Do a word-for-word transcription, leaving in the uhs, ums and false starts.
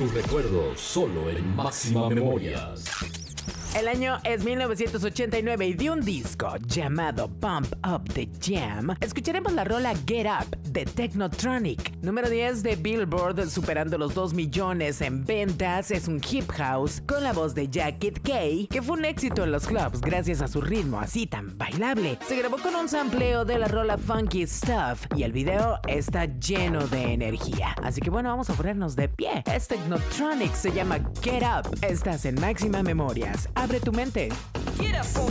tus recuerdos solo en Máxima Memorias. El año es mil novecientos ochenta y nueve y de un disco llamado Pump Up the Jam escucharemos la rola Get Up de Technotronic. Número diez de Billboard, superando los dos millones en ventas. Es un hip house con la voz de Jack Kid K, que fue un éxito en los clubs gracias a su ritmo así tan bailable. Se grabó con un sampleo de la rola Funky Stuff y el video está lleno de energía. Así que bueno, vamos a ponernos de pie. Es Technotronic, se llama Get Up. Estás en Máxima Memorias. Abre tu mente. Get up on